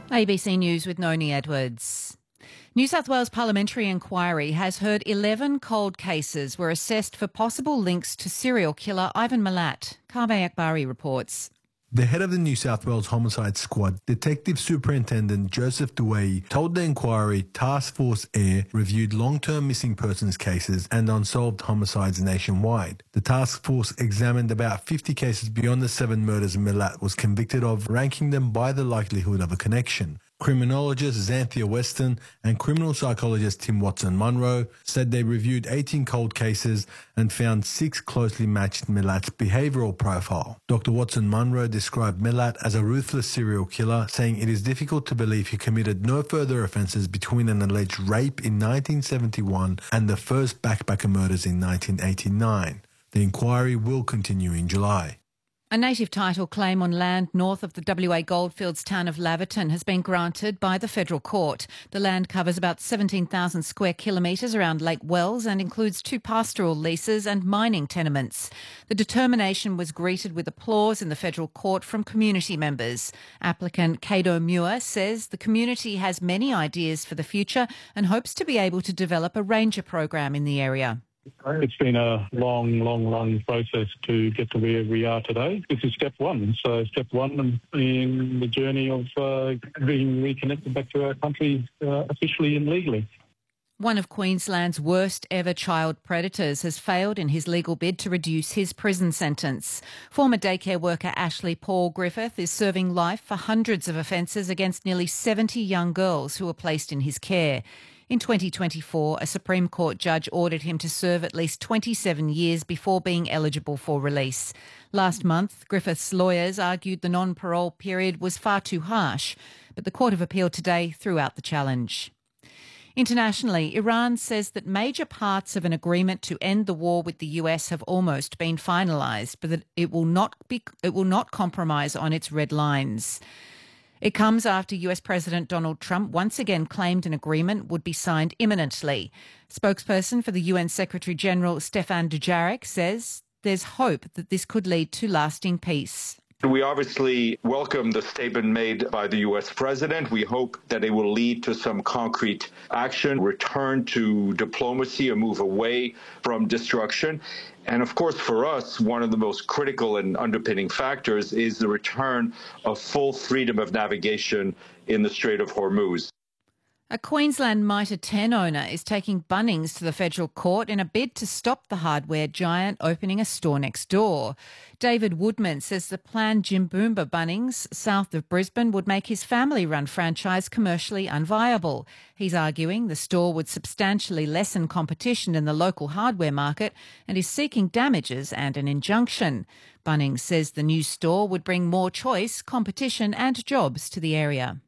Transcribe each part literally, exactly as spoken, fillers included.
A B C News with Noni Edwards. New South Wales Parliamentary Inquiry has heard eleven cold cases were assessed for possible links to serial killer Ivan Milat. Kaveh Akbari reports. The head of the New South Wales Homicide Squad, Detective Superintendent Joseph Dewey, told the inquiry Task Force Air reviewed long-term missing persons cases and unsolved homicides nationwide. The task force examined about fifty cases beyond the seven murders Milat was convicted of, ranking them by the likelihood of a connection. Criminologist Xanthia Weston and criminal psychologist Tim Watson-Munro said they reviewed eighteen cold cases and found six closely matched Milat's behavioural profile. Doctor Watson-Munro described Milat as a ruthless serial killer, saying it is difficult to believe he committed no further offences between an alleged rape in nineteen seventy-one and the first backpacker murders in nineteen eighty-nine. The inquiry will continue in July. A native title claim on land north of the W A goldfields town of Laverton has been granted by the federal court. The land covers about seventeen thousand square kilometres around Lake Wells and includes two pastoral leases and mining tenements. The determination was greeted with applause in the federal court from community members. Applicant Cato Muir says the community has many ideas for the future and hopes to be able to develop a ranger program in the area. It's been a long, long, long process to get to where we are today. This is step one. So step one in the journey of uh, being reconnected back to our country uh, officially and legally. One of Queensland's worst ever child predators has failed in his legal bid to reduce his prison sentence. Former daycare worker Ashley Paul Griffith is serving life for hundreds of offences against nearly seventy young girls who were placed in his care. In twenty twenty-four, a Supreme Court judge ordered him to serve at least twenty-seven years before being eligible for release. Last month, Griffith's lawyers argued the non-parole period was far too harsh, but the Court of Appeal today threw out the challenge. Internationally, Iran says that major parts of an agreement to end the war with the U S have almost been finalised, but that it will not be, it will not compromise on its red lines. It comes after U S President Donald Trump once again claimed an agreement would be signed imminently. Spokesperson for the U N Secretary-General Stefan Dujarric says there's hope that this could lead to lasting peace. We obviously welcome the statement made by the U S president. We hope that it will lead to some concrete action, return to diplomacy, a move away from destruction. And of course, for us, one of the most critical and underpinning factors is the return of full freedom of navigation in the Strait of Hormuz. A Queensland Mitre ten owner is taking Bunnings to the federal court in a bid to stop the hardware giant opening a store next door. David Woodman says the planned Jimboomba Bunnings south of Brisbane would make his family-run franchise commercially unviable. He's arguing the store would substantially lessen competition in the local hardware market and is seeking damages and an injunction. Bunnings says the new store would bring more choice, competition and jobs to the area.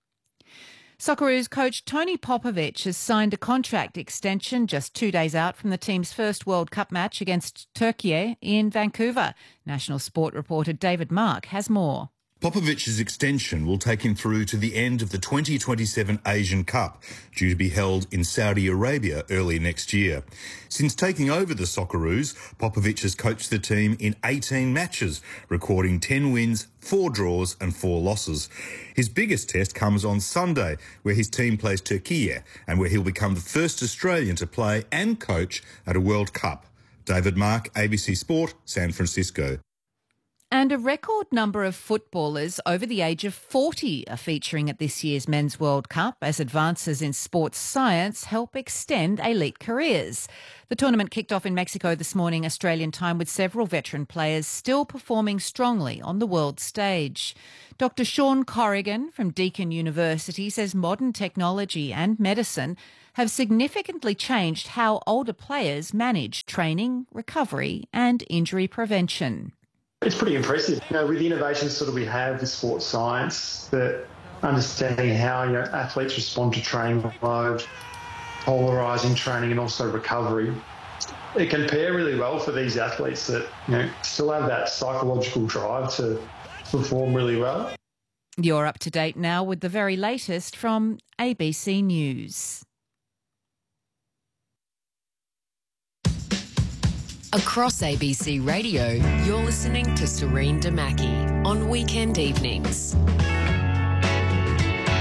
Socceroos coach Tony Popovic has signed a contract extension just two days out from the team's first World Cup match against Turkey in Vancouver. National Sport reporter David Mark has more. Popovic's extension will take him through to the end of the twenty twenty-seven Asian Cup, due to be held in Saudi Arabia early next year. Since taking over the Socceroos, Popovic has coached the team in eighteen matches, recording ten wins, four draws and four losses. His biggest test comes on Sunday, where his team plays Turkey and where he'll become the first Australian to play and coach at a World Cup. David Mark, A B C Sport, San Francisco. And a record number of footballers over the age of forty are featuring at this year's Men's World Cup as advances in sports science help extend elite careers. The tournament kicked off in Mexico this morning, Australian time, with several veteran players still performing strongly on the world stage. Doctor Sean Corrigan from Deakin University says modern technology and medicine have significantly changed how older players manage training, recovery and injury prevention. It's pretty impressive. You know, with the innovations sort of we have with sports science, that understanding how you know, athletes respond to training load, polarising training and also recovery, it can pair really well for these athletes that you know still have that psychological drive to perform really well. You're up to date now with the very latest from A B C News. Across A B C Radio, you're listening to Serene Damaki on weekend evenings.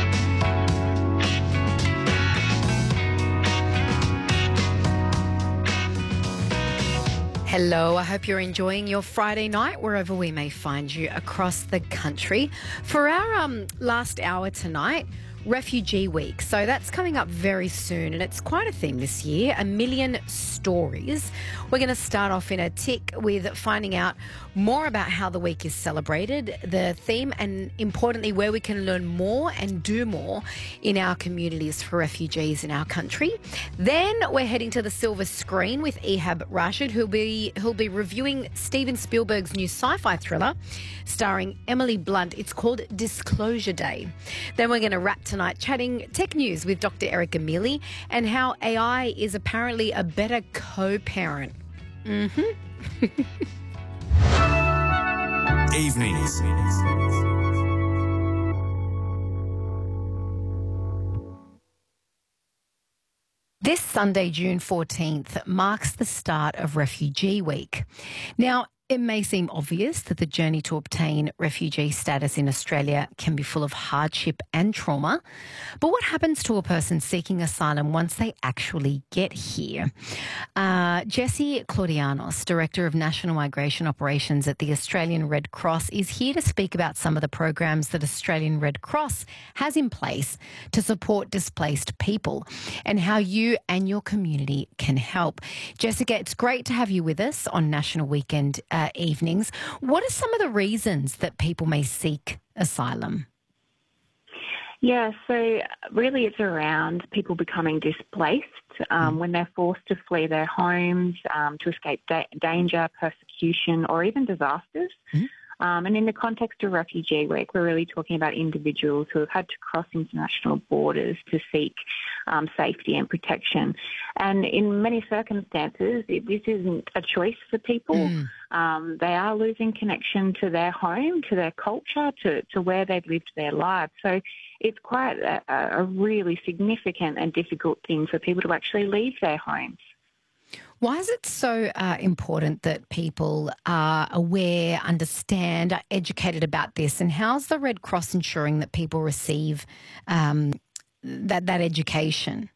Hello, I hope you're enjoying your Friday night wherever we may find you across the country. For our um, last hour tonight, Refugee Week. So that's coming up very soon and it's quite a theme this year, a million stories. We're going to start off in a tick with finding out more about how the week is celebrated, the theme, and importantly where we can learn more and do more in our communities for refugees in our country. Then we're heading to the silver screen with Ehab Rashid, who'll be who'll be reviewing Steven Spielberg's new sci-fi thriller starring Emily Blunt. It's called Disclosure Day. Then we're going to wrap tonight chatting tech news with Doctor Erica Mealy and how A I is apparently a better co-parent. Mm-hmm. Evenings. This Sunday, June fourteenth, marks the start of Refugee Week. Now, it may seem obvious that the journey to obtain refugee status in Australia can be full of hardship and trauma, but what happens to a person seeking asylum once they actually get here? Uh, Jessie Claudianos, Director of National Migration Operations at the Australian Red Cross, is here to speak about some of the programs that Australian Red Cross has in place to support displaced people and how you and your community can help. Jessica, it's great to have you with us on National Weekend Uh, evenings. What are some of the reasons that people may seek asylum? Yeah, so really it's around people becoming displaced um, mm. when they're forced to flee their homes, um, to escape da- danger, persecution, or even disasters. Mm. Um, and in the context of Refugee Week, we're really talking about individuals who have had to cross international borders to seek um, safety and protection. And in many circumstances, it, this isn't a choice for people. Mm. Um, they are losing connection to their home, to their culture, to, to where they've lived their lives. So it's quite a, a really significant and difficult thing for people to actually leave their homes. Why is it so uh, important that people are aware, understand, are educated about this? And how's the Red Cross ensuring that people receive um, that that education?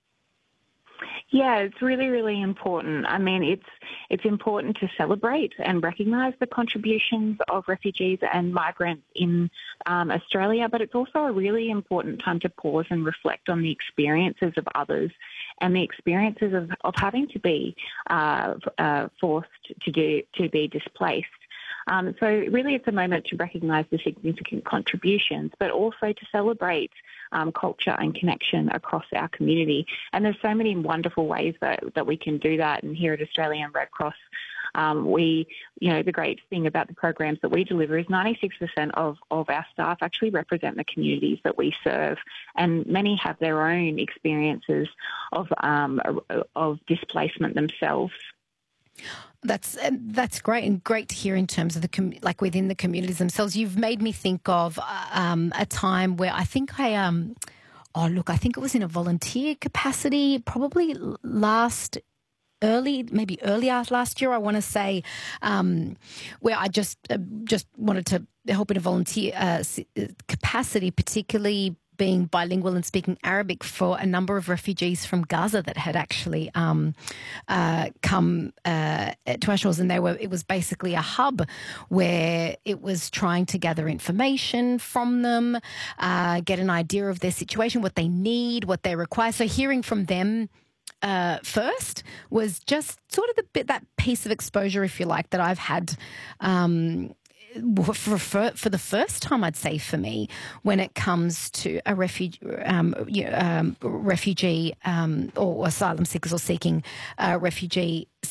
Yeah, it's really, really important. I mean, it's it's important to celebrate and recognise the contributions of refugees and migrants in um, Australia, but it's also a really important time to pause and reflect on the experiences of others and the experiences of, of having to be uh, uh, forced to do to be displaced. Um, so really it's a moment to recognise the significant contributions, but also to celebrate um, culture and connection across our community. And there's so many wonderful ways that, that we can do that. And here at Australian Red Cross, um, we, you know, the great thing about the programs that we deliver is ninety-six percent of, of our staff actually represent the communities that we serve. And many have their own experiences of, um, of displacement themselves. That's that's great and great to hear in terms of the com- like within the communities themselves. You've made me think of um, a time where I think I um oh look I think it was in a volunteer capacity, probably last early maybe earlier last year. I want to say um, where I just uh, just wanted to help in a volunteer uh, capacity, particularly being bilingual and speaking Arabic for a number of refugees from Gaza that had actually um, uh, come uh, to our shores, and they were. It was basically a hub where it was trying to gather information from them, uh, get an idea of their situation, what they need, what they require. So hearing from them uh, first was just sort of the bit that piece of exposure, if you like, that I've had. Um, For, for, for the first time, I'd say for me, when it comes to a refugee, um, you know, um, refugee um, or asylum seekers or seeking uh, refugee